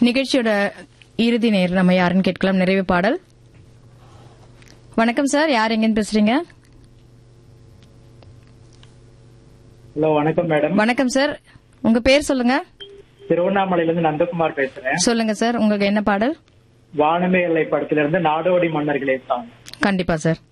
நிகழ்ச்சியோட இறுதி நேரம் நம்ம யாருன்னு கேட்கலாம். நிறைவு பாடல். வணக்கம் சார், யார் எங்கன்னு பேசுறீங்க? ஹலோ, வணக்கம் மேடம். வணக்கம் சார், உங்க பேர் சொல்லுங்க. திருவண்ணாமலையிலிருந்து நந்தகுமார் பேசுறேன். சொல்லுங்க சார், உங்களுக்கு என்ன பாடல்? வானமே எல்லை படத்திலிருந்து நாடோடி மன்னர்களே சாங். கண்டிப்பா சார்.